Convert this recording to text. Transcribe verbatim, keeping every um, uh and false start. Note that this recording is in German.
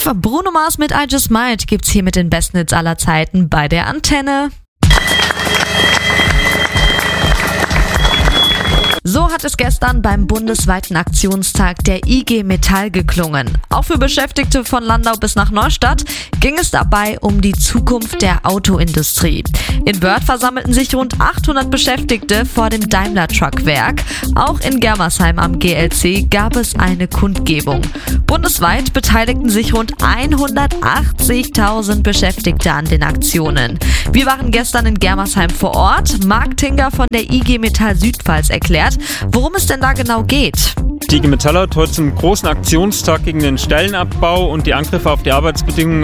elf. Bruno Mars mit I Just Might gibt's hier mit den besten Hits aller Zeiten bei der Antenne. So hat es gestern beim bundesweiten Aktionstag der I G Metall geklungen. Auch für Beschäftigte von Landau bis nach Neustadt ging es dabei um die Zukunft der Autoindustrie. In Wörth versammelten sich rund achthundert Beschäftigte vor dem Daimler-Truck-Werk. Auch in Germersheim am G L C gab es eine Kundgebung. Bundesweit beteiligten sich rund hundertachtzigtausend Beschäftigte an den Aktionen. Wir waren gestern in Germersheim vor Ort. Marc Tinger von der I G Metall Südpfalz erklärt, worum es denn da genau geht. Die I G Metall hat heute zum großen Aktionstag gegen den Stellenabbau und die Angriffe auf die Arbeitsbedingungen